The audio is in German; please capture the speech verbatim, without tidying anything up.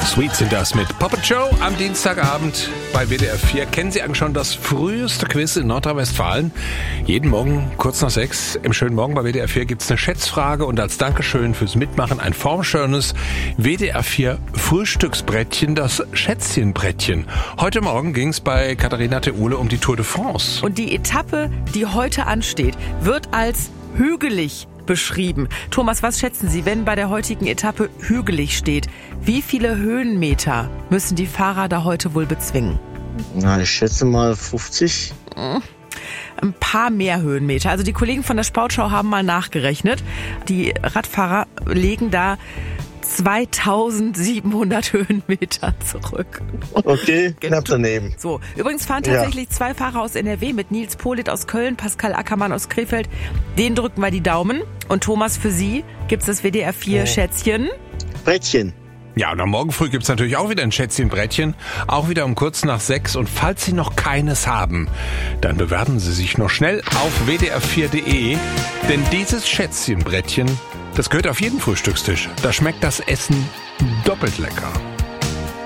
Sweet sind das mit Puppet Show am Dienstagabend bei W D R vier. Kennen Sie eigentlich schon das früheste Quiz in Nordrhein-Westfalen? Jeden Morgen kurz nach sechs im schönen Morgen bei W D R vier gibt es eine Schätzfrage und als Dankeschön fürs Mitmachen ein formschönes W D R vier Frühstücksbrettchen, das Schätzchenbrettchen. Heute Morgen ging es bei Katharina Theule um die Tour de France. Und die Etappe, die heute ansteht, wird als hügelig beschrieben. Thomas, was schätzen Sie, wenn bei der heutigen Etappe hügelig steht? Wie viele Höhenmeter müssen die Fahrer da heute wohl bezwingen? Na, ich schätze mal fünfzig. Ein paar mehr Höhenmeter. Also die Kollegen von der Sportschau haben mal nachgerechnet. Die Radfahrer legen da zweitausendsiebenhundert Höhenmeter zurück. Okay, knapp daneben. So, übrigens fahren tatsächlich ja. zwei Fahrer aus N R W mit Nils Polit aus Köln, Pascal Ackermann aus Krefeld. Denen drücken wir die Daumen. Und Thomas, für Sie gibt's das W D R vier Schätzchen. Brettchen. Ja, und am Morgen früh gibt's natürlich auch wieder ein Schätzchenbrettchen, auch wieder um kurz nach sechs. Und falls Sie noch keines haben, dann bewerben Sie sich noch schnell auf w d r vier punkt d e, denn dieses Schätzchenbrettchen, das gehört auf jeden Frühstückstisch. Da schmeckt das Essen doppelt lecker.